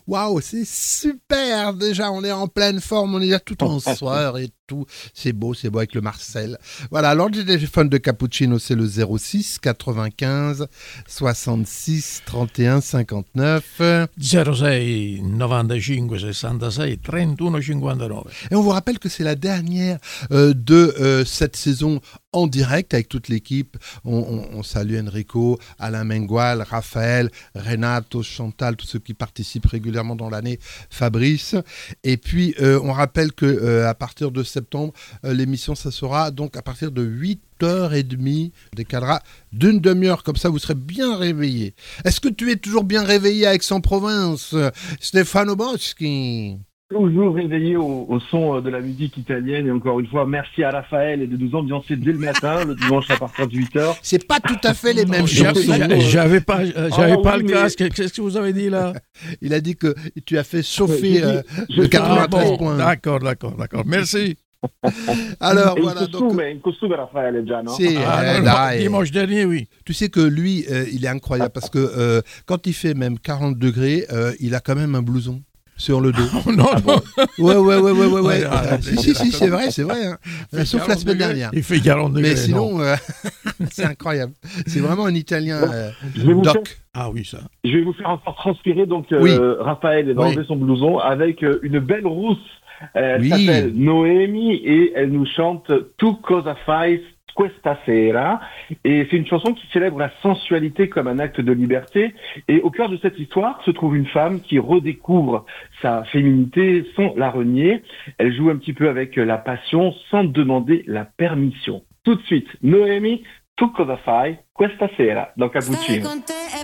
Waouh, c'est super. Déjà, on est en pleine forme, on est là tout en soir et tout. C'est beau avec le Marcel. Voilà, alors le téléphone de Cappuccino, c'est le 06 95 66 31 59. 06 95 66 31 59. Et on vous rappelle que c'est la dernière de cette saison en direct avec toute l'équipe. On salue Enrico, Alain Mengual, Raphaël, Renato, Chantal, tous ceux qui participent régulièrement dans l'année, Fabrice. Et puis, on rappelle que à partir de septembre, l'émission, ça sera donc à partir de 8h30, décalera d'une demi-heure, comme ça vous serez bien réveillés. Est-ce que tu es toujours bien réveillé à Aix-en-Provence, Stefano Boschi? Toujours réveillé au son de la musique italienne. Et encore une fois, merci à Raphaël et de nous ambiancer dès le matin, le dimanche à partir de 8h. C'est pas tout à fait les mêmes chansons. J'avais pas le casque. Qu'est-ce que vous avez dit là? Il a dit que tu as fait chauffer le 93 points. D'accord. Merci. Alors, et voilà. in costume Raphaël déjà, non? Si, dimanche dernier, oui. Tu sais que lui, il est incroyable parce que quand il fait même 40 degrés, il a quand même un blouson sur le dos. Non. Ouais. Si, c'est vrai. Hein. Sauf la semaine dernière. Il fait 40 degrés. Mais sinon, c'est incroyable. C'est vraiment un Italien doc. Ah oui, ça. Je vais vous faire encore transpirer. Donc, Oui. Raphaël va enlever son blouson avec une belle rousse. Elle s'appelle Noemi et elle nous chante Tu cosa fai questa sera, et c'est une chanson qui célèbre la sensualité comme un acte de liberté, et au cœur de cette histoire se trouve une femme qui redécouvre sa féminité sans la renier. Elle joue un petit peu avec la passion sans demander la permission. Tout de suite, Noemi, Tu cosa fai questa sera dans Cappuccino. Stare con te è